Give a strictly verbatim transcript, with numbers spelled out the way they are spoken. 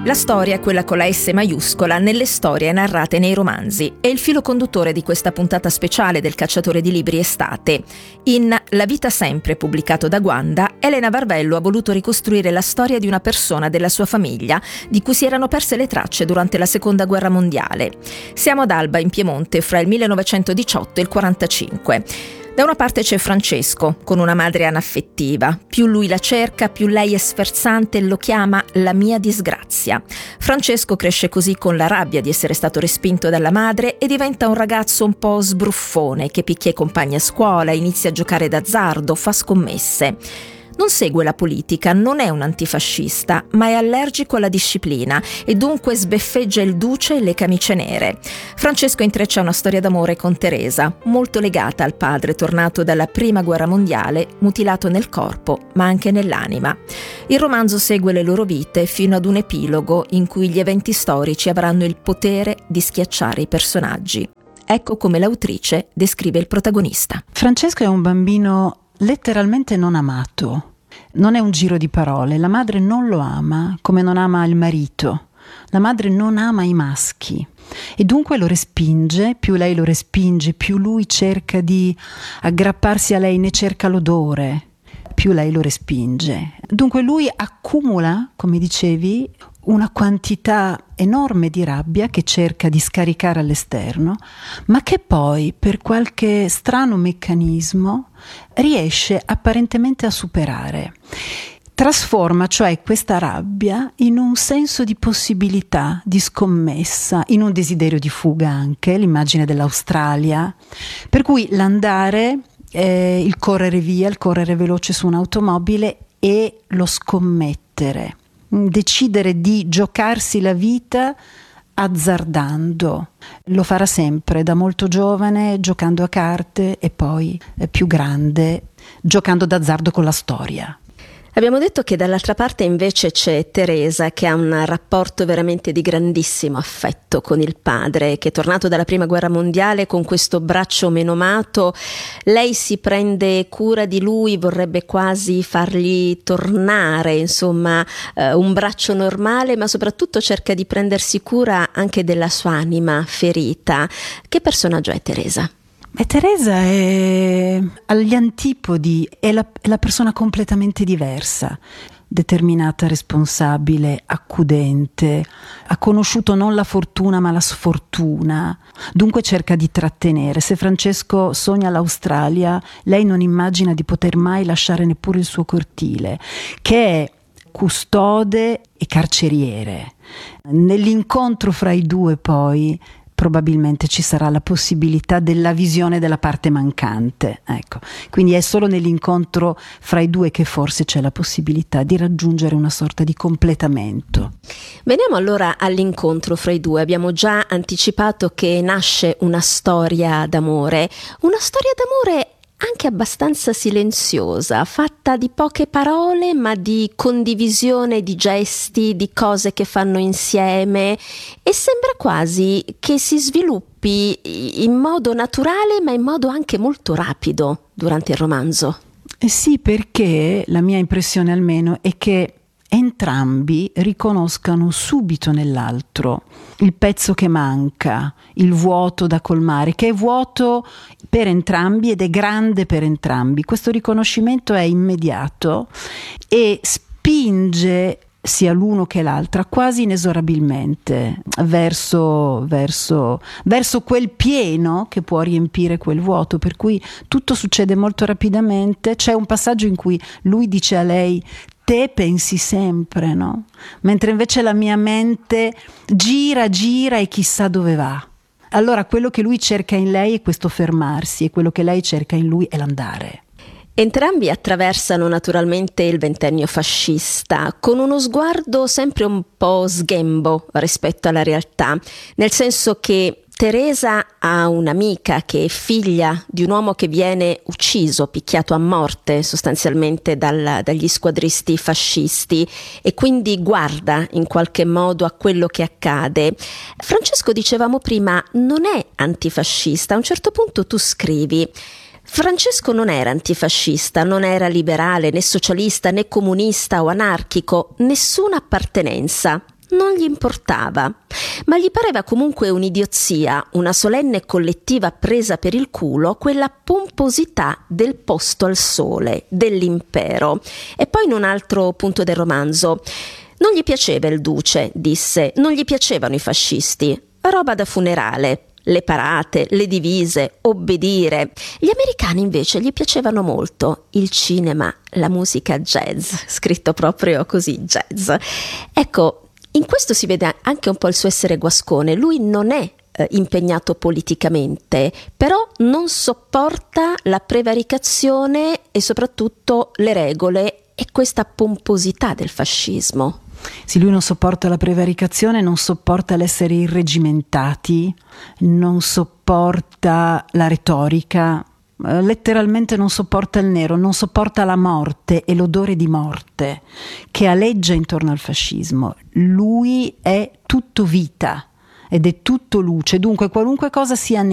La storia è quella con la S maiuscola nelle storie narrate nei romanzi e il filo conduttore di questa puntata speciale del Cacciatore di Libri Estate. In La vita sempre, pubblicato da Guanda, Elena Varvello ha voluto ricostruire la storia di una persona della sua famiglia di cui si erano perse le tracce durante la Seconda Guerra Mondiale. Siamo ad Alba, in Piemonte, fra il millenovecentodiciotto e il quarantacinque. Da una parte c'è Francesco, con una madre anaffettiva. Più lui la cerca, più lei è sferzante e lo chiama la mia disgrazia. Francesco cresce così con la rabbia di essere stato respinto dalla madre e diventa un ragazzo un po' sbruffone che picchia i compagni a scuola, inizia a giocare d'azzardo, fa scommesse. Non segue la politica, non è un antifascista, ma è allergico alla disciplina e dunque sbeffeggia il duce e le camicie nere. Francesco intreccia una storia d'amore con Teresa, molto legata al padre tornato dalla Prima Guerra Mondiale, mutilato nel corpo, ma anche nell'anima. Il romanzo segue le loro vite fino ad un epilogo in cui gli eventi storici avranno il potere di schiacciare i personaggi. Ecco come l'autrice descrive il protagonista. Francesco è un bambino letteralmente non amato. Non è un giro di parole. La madre non lo ama come non ama il marito. La madre non ama i maschi e dunque lo respinge. Più lei lo respinge, più lui cerca di aggrapparsi a lei, ne cerca l'odore, più lei lo respinge. Dunque lui accumula, come dicevi, una quantità enorme di rabbia che cerca di scaricare all'esterno, ma che poi, per qualche strano meccanismo, riesce apparentemente a superare. Trasforma cioè questa rabbia in un senso di possibilità, di scommessa, in un desiderio di fuga anche, l'immagine dell'Australia, per cui l'andare, eh, il correre via, il correre veloce su un'automobile e lo scommettere. Decidere di giocarsi la vita azzardando. Lo farà sempre, da molto giovane, giocando a carte e poi più grande, giocando d'azzardo con la storia. Abbiamo detto che dall'altra parte invece c'è Teresa, che ha un rapporto veramente di grandissimo affetto con il padre, che è tornato dalla Prima Guerra Mondiale con questo braccio menomato. Lei si prende cura di lui, vorrebbe quasi fargli tornare, insomma, eh, un braccio normale, ma soprattutto cerca di prendersi cura anche della sua anima ferita. Che personaggio è Teresa? E Teresa è agli antipodi, è la, è la persona completamente diversa, determinata, responsabile, accudente, ha conosciuto non la fortuna ma la sfortuna, dunque cerca di trattenere. Se Francesco sogna l'Australia, lei non immagina di poter mai lasciare neppure il suo cortile, che è custode e carceriere. Nell'incontro fra i due poi probabilmente ci sarà la possibilità della visione della parte mancante, ecco. Quindi è solo nell'incontro fra i due che forse c'è la possibilità di raggiungere una sorta di completamento. Veniamo allora all'incontro fra i due. Abbiamo già anticipato che nasce una storia d'amore, una storia d'amore anche abbastanza silenziosa, fatta di poche parole ma di condivisione di gesti, di cose che fanno insieme, e sembra quasi che si sviluppi in modo naturale ma in modo anche molto rapido durante il romanzo. Eh sì, perché la mia impressione almeno è che entrambi riconoscano subito nell'altro il pezzo che manca, il vuoto da colmare, che è vuoto per entrambi ed è grande per entrambi. Questo riconoscimento è immediato e spinge sia l'uno che l'altra quasi inesorabilmente verso, verso, verso quel pieno che può riempire quel vuoto, per cui tutto succede molto rapidamente. C'è un passaggio in cui lui dice a lei: te pensi sempre, no? Mentre invece la mia mente gira, gira e chissà dove va. Allora quello che lui cerca in lei è questo fermarsi e quello che lei cerca in lui è l'andare. Entrambi attraversano naturalmente il ventennio fascista, con uno sguardo sempre un po' sghembo rispetto alla realtà, nel senso che Teresa ha un'amica che è figlia di un uomo che viene ucciso, picchiato a morte sostanzialmente dal, dagli squadristi fascisti, e quindi guarda in qualche modo a quello che accade. Francesco, dicevamo prima, non è antifascista. A un certo punto tu scrivi: Francesco non era antifascista, non era liberale, né socialista, né comunista o anarchico, nessuna appartenenza. non gli importava, ma gli pareva comunque un'idiozia, una solenne collettiva presa per il culo, quella pomposità del posto al sole, dell'impero. E poi in un altro punto del romanzo: non gli piaceva il duce, disse, non gli piacevano i fascisti, roba da funerale. Le parate, le divise, obbedire. Gli americani invece gli piacevano molto il cinema, la musica jazz, scritto proprio così, jazz. Ecco, in questo si vede anche un po' il suo essere guascone. Lui non è eh, impegnato politicamente, però non sopporta la prevaricazione e soprattutto le regole e questa pomposità del fascismo. Sì, lui non sopporta la prevaricazione, non sopporta l'essere irregimentati, non sopporta la retorica, eh, letteralmente non sopporta il nero, non sopporta la morte e l'odore di morte che aleggia intorno al fascismo. Lui è tutto vita ed è tutto luce, dunque qualunque cosa sia